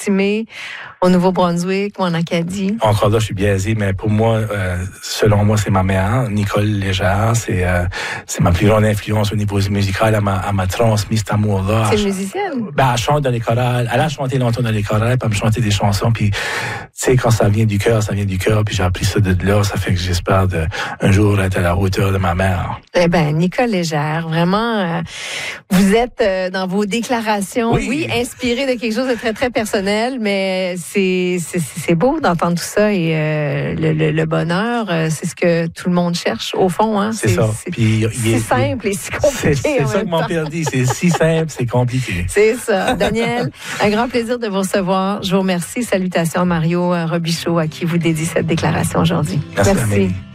Témiscaming, au Nouveau-Brunswick ou en Acadie? Encore là, je suis biaisé, mais pour moi, selon moi, c'est ma mère, Nicole Légère. C'est ma plus grande influence au niveau musical. Elle m'a transmis cet amour-là. C'est une musicienne? Ben, elle chante dans les chorales. Elle a chanté longtemps dans les chorales, puis elle me chantait des chansons. Puis, tu sais, quand ça vient du cœur, ça vient du cœur. Puis j'ai appris ça de là. Ça fait que j'espère un jour être à la hauteur de ma mère. Eh ben, Nicole Légère, vraiment, vous êtes dans vos déclarations, oui, inspiré de quelque chose de très, très personnel, mais c'est beau d'entendre tout ça et le bonheur, c'est ce que tout le monde cherche au fond. Hein? C'est ça. C'est simple et si compliqué. C'est ça que mon père dit, c'est si simple, c'est compliqué. C'est ça. Daniel, un grand plaisir de vous recevoir. Je vous remercie. Salutations à Mario Robichaud à qui vous dédie cette déclaration aujourd'hui. Merci.